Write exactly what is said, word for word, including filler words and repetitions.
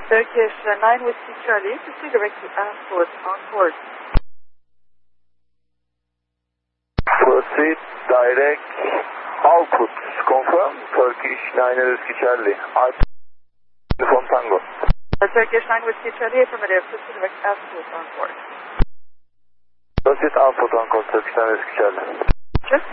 Turkish uh, nine Whiskey Charlie, proceed direct to Ascot on course. Proceed direct output. Confirm. Turkish nine Whiskey Charlie. Uniform Tango. Uh, Turkish nine Whiskey Charlie, affirmative, proceed direct Ascot on course. Proceed output on course. Turkish nine Whiskey Charlie.